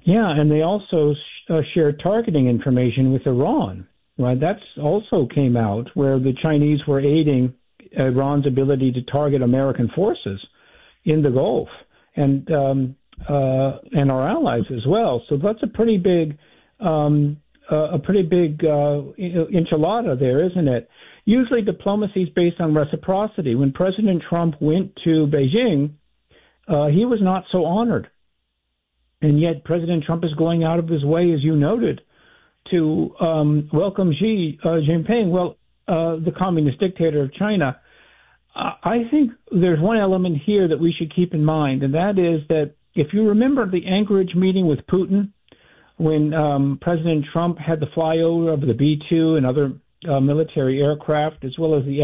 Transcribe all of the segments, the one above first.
Yeah, and they also shared targeting information with Iran. Right, that's also came out where the Chinese were aiding Iran's ability to target American forces in the Gulf and our allies as well. So that's a pretty big enchilada there, isn't it? Usually diplomacy is based on reciprocity. When President Trump went to Beijing, he was not so honored. And yet President Trump is going out of his way, as you noted, to welcome Xi Jinping, the communist dictator of China. I think there's one element here that we should keep in mind, and that is that if you remember the Anchorage meeting with Putin, when President Trump had the flyover of the B-2 and other military aircraft, as well as the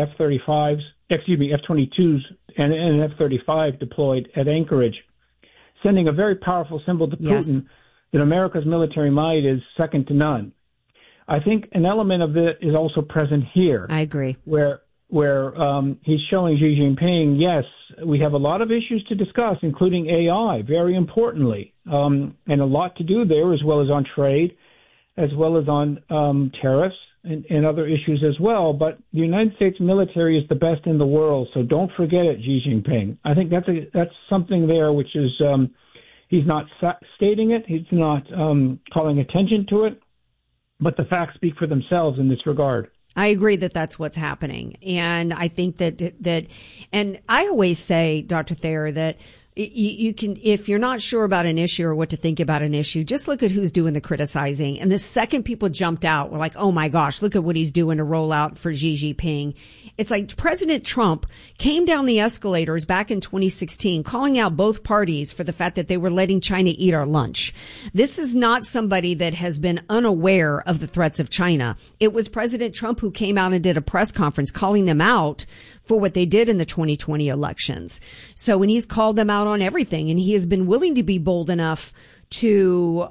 F-22s and F-35 deployed at Anchorage, sending a very powerful symbol to Putin that America's military might is second to none. I think an element of it is also present here. I agree. Where he's showing Xi Jinping, yes, we have a lot of issues to discuss, including AI, very importantly, and a lot to do there, as well as on trade, as well as on tariffs and other issues as well. But the United States military is the best in the world, so don't forget it, Xi Jinping. I think that's something there which is he's not stating it, he's not calling attention to it, but the facts speak for themselves in this regard. I agree that that's what's happening. And I think that, and I always say, Dr. Thayer, that you can, if you're not sure about an issue or what to think about an issue, just look at who's doing the criticizing. And the second people jumped out, we're like, oh my gosh, look at what he's doing to roll out for Xi Jinping. It's like President Trump came down the escalators back in 2016, calling out both parties for the fact that they were letting China eat our lunch. This is not somebody that has been unaware of the threats of China. It was President Trump who came out and did a press conference calling them out for what they did in the 2020 elections. So when he's called them out on everything, and he has been willing to be bold enough to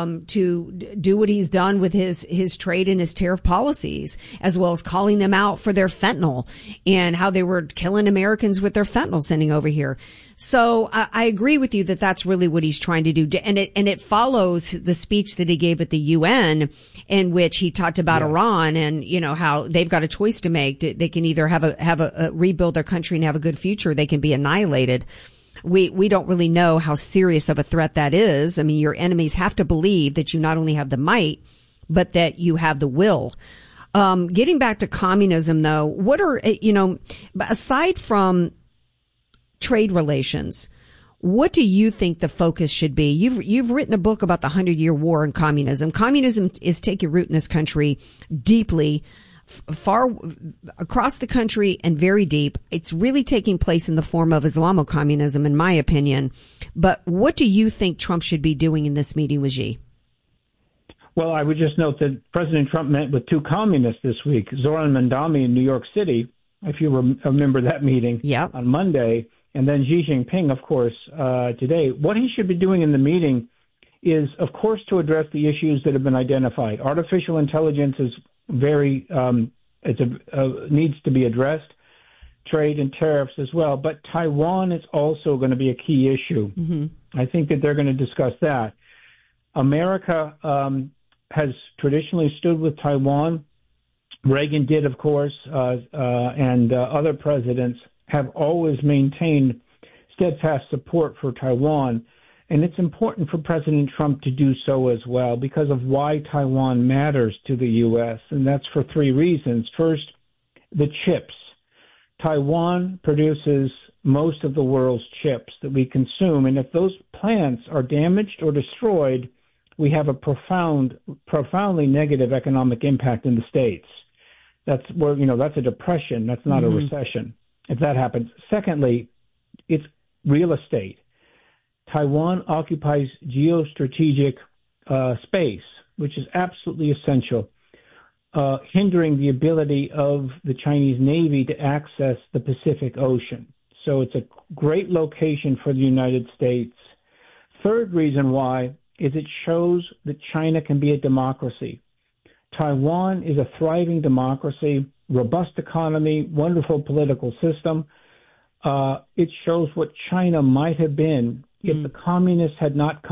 do what he's done with his trade and his tariff policies, as well as calling them out for their fentanyl and how they were killing Americans with their fentanyl sending over here. So I agree with you that that's really what he's trying to do. And it follows the speech that he gave at the UN, in which he talked about Iran and, you know, how they've got a choice to make. They can either have a rebuild their country and have a good future, or they can be annihilated. We don't really know how serious of a threat that is. I mean, your enemies have to believe that you not only have the might, but that you have the will. Getting back to communism, though, what are, aside from trade relations, what do you think the focus should be? You've written a book about the 100-Year War and communism. Communism is taking root in this country deeply, far across the country and very deep. It's really taking place in the form of Islamo-communism, in my opinion. But what do you think Trump should be doing in this meeting with Xi? Well, I would just note that President Trump met with two communists this week, Zoran Mandami in New York City, if you remember that meeting on Monday, and then Xi Jinping, of course, today. What he should be doing in the meeting is, of course, to address the issues that have been identified. Artificial intelligence is needs to be addressed, trade and tariffs as well. But Taiwan is also going to be a key issue. Mm-hmm. I think that they're going to discuss that. America has traditionally stood with Taiwan. Reagan did, of course, and other presidents have always maintained steadfast support for Taiwan. And it's important for President Trump to do so as well because of why Taiwan matters to the U.S., and that's for three reasons. First, the chips. Taiwan produces most of the world's chips that we consume, and if those plants are damaged or destroyed, we have a profoundly negative economic impact in the States. That's where, that's a depression. That's not a recession if that happens. Secondly, it's real estate. Taiwan occupies geostrategic space, which is absolutely essential, hindering the ability of the Chinese Navy to access the Pacific Ocean. So it's a great location for the United States. Third reason why is it shows that China can be a democracy. Taiwan is a thriving democracy, robust economy, wonderful political system. It shows what China might have been if the communists had not come